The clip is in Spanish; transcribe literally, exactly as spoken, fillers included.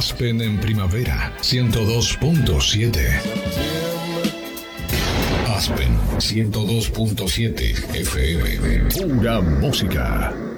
Aspen en primavera, ciento dos punto siete. Aspen ciento dos punto siete F M. Pura música.